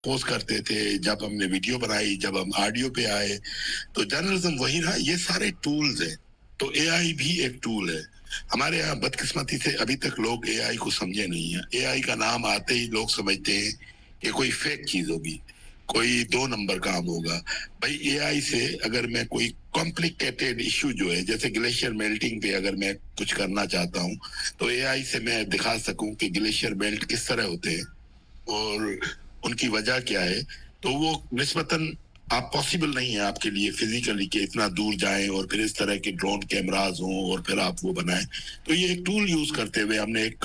Post کرتے تھے، جب ہم نے ویڈیو بنائی، جب ہم آڈیو پہ آئے، تو جرنلزم وہی رہا. یہ سارے ٹولز ہیں. تو اے آئی بھی ایک ٹول ہے. ہمارے یہاں بدقسمتی سے ابھی تک لوگ اے آئی کو سمجھے نہیں ہیں. اے آئی کا نام آتے ہی لوگ سمجھتے ہیں کہ کوئی فیک چیز ہوگی، کوئی 2 نمبر کام ہوگا. بھائی اے آئی سے اگر میں کوئی کمپلیکیٹڈ ایشو جو ہے، جیسے گلیشیئر میلٹنگ پہ اگر میں کچھ کرنا چاہتا ہوں، تو اے آئی سے میں دکھا سکوں کہ گلیشیئر میلٹ کس طرح ہوتے ہیں اور ان کی وجہ کیا ہے. تو وہ نسبتاً آپ پاسبل نہیں ہے آپ کے لیے فزیکلی کہ اتنا دور جائیں اور پھر اس طرح کے ڈرون کیمراز ہوں اور پھر آپ وہ بنائیں. تو یہ ایک ٹول یوز کرتے ہوئے ہم نے ایک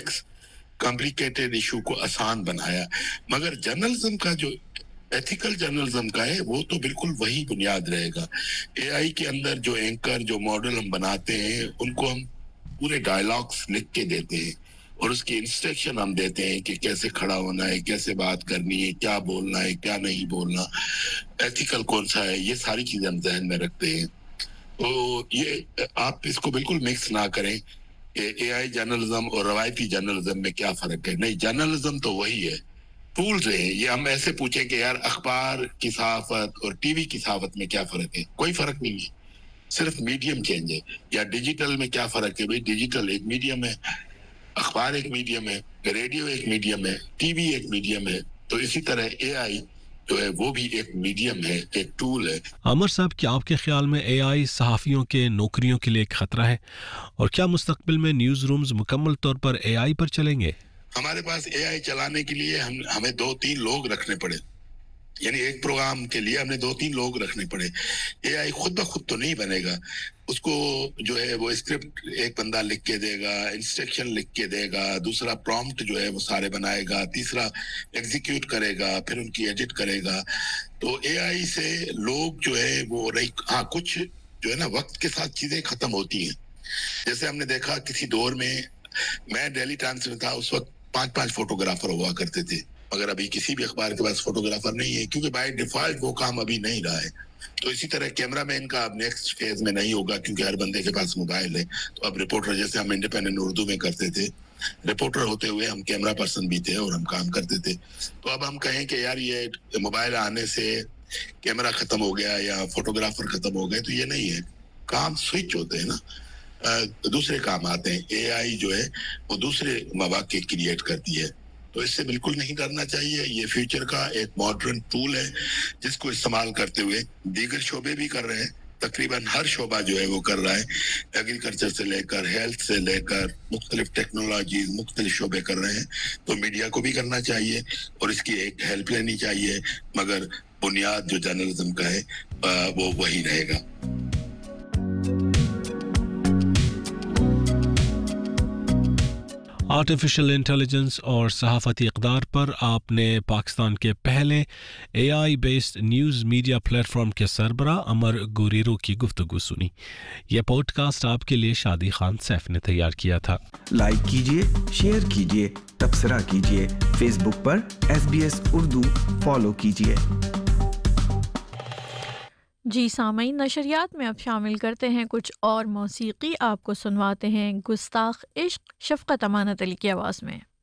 کمپلیکیٹڈ ایشو کو آسان بنایا. مگر جرنلزم کا جو ایتھیکل جرنلزم کا ہے وہ تو بالکل وہی بنیاد رہے گا. اے آئی کے اندر جو اینکر، جو ماڈل ہم بناتے ہیں، ان کو ہم پورے ڈائلاگس لکھ کے دیتے ہیں اور اس کی انسٹرکشن ہم دیتے ہیں کہ کیسے کھڑا ہونا ہے، کیسے بات کرنی ہے، کیا بولنا ہے، کیا نہیں بولنا، ایتھیکل کون سا ہے. یہ ساری چیزیں ہم ذہن میں رکھتے ہیں. تو یہ آپ اس کو بالکل مکس نہ کریں کہ اے آئی جرنلزم اور روایتی جرنلزم میں کیا فرق ہے. نہیں، جرنلزم تو وہی ہے. ٹولز ہیں. یہ ہم ایسے پوچھیں کہ یار اخبار کی صحافت اور ٹی وی کی صحافت میں کیا فرق ہے؟ کوئی فرق نہیں ہے، صرف میڈیم چینج ہے. یا ڈیجیٹل میں کیا فرق ہے؟ بھائی ڈیجیٹل ایک میڈیم ہے، اخبار ایک میڈیم ہے، ریڈیو ایک میڈیم ہے، ٹی وی ایک میڈیم ہے. تو اسی طرح اے آئی جو ہے وہ بھی ایک میڈیم ہے، ایک ٹول ہے. عامر صاحب، کیا آپ کے خیال میں اے آئی صحافیوں کے نوکریوں کے لیے ایک خطرہ ہے؟ اور کیا مستقبل میں نیوز رومز مکمل طور پر اے آئی پر چلیں گے؟ ہمارے پاس اے آئی چلانے کے لیے ہمیں 2-3 لوگ رکھنے پڑے. یعنی ایک پروگرام کے لیے ہم نے 2-3 لوگ رکھنے پڑے. اے آئی خود بخود تو نہیں بنے گا. اس کو جو ہے وہ اسکرپٹ ایک بندہ لکھ کے دے گا، انسٹرکشن لکھ کے دے گا، دوسرا پرومپٹ جو ہے وہ سارے بنائے گا، تیسرا ایگزیکیوٹ کرے گا، پھر ان کی ایڈٹ کرے گا. تو اے آئی سے لوگ جو ہے وہ کچھ جو ہے نا وقت کے ساتھ چیزیں ختم ہوتی ہیں. جیسے ہم نے دیکھا کسی دور میں ڈیلی ٹائمز میں تھا، اس وقت 5 فوٹوگرافر ہوا کرتے تھے. مگر ابھی کسی بھی اخبار کے پاس فوٹوگرافر نہیں ہے، کیونکہ بائی ڈیفالٹ وہ کام ابھی نہیں رہا ہے. تو اسی طرح کیمرہ مین کا اب نیکسٹ فیز میں نہیں ہوگا، کیونکہ ہر بندے کے پاس موبائل ہے. تو اب رپورٹر، جیسے ہم انڈیپینڈنٹ اردو میں کرتے تھے، رپورٹر ہوتے ہوئے ہم کیمرہ پرسن بھی تھے اور ہم کام کرتے تھے. تو اب ہم کہیں کہ یار یہ موبائل آنے سے کیمرہ ختم ہو گیا یا فوٹوگرافر ختم ہو گئے، تو یہ نہیں ہے. کام سوئچ ہوتے ہیں نا، دوسرے کام آتے ہیں. اے آئی جو ہے وہ دوسرے مواقع کریٹ کرتی ہے. تو اس سے بالکل نہیں کرنا چاہیے. یہ فیوچر کا ایک ماڈرن ٹول ہے جس کو استعمال کرتے ہوئے دیگر شعبے بھی کر رہے ہیں. تقریباً ہر شعبہ جو ہے وہ کر رہا ہے. ایگریکلچر سے لے کر ہیلتھ سے لے کر مختلف ٹیکنالوجیز، مختلف شعبے کر رہے ہیں. تو میڈیا کو بھی کرنا چاہیے اور اس کی ایک ہیلپ لینی چاہیے. مگر بنیاد جو جرنلزم کا ہے وہ وہی رہے گا. آرٹیفیشل انٹیلیجنس اور صحافتی اقدار پر آپ نے پاکستان کے پہلے اے I based news media plate form کے سربراہ امر گوریرو کی گفتگو سنی. یہ پوڈ کاسٹ آپ کے لیے شادی خان سیف نے تیار کیا تھا. لائک کیجیے، شیئر کیجیے، تبصرہ کیجیے. فیس بک پر SBS اردو فالو کیجیے. جی سامعین، نشریات میں اب شامل کرتے ہیں کچھ اور موسیقی. آپ کو سنواتے ہیں گستاخ عشق، شفقت امانت علی کی آواز میں.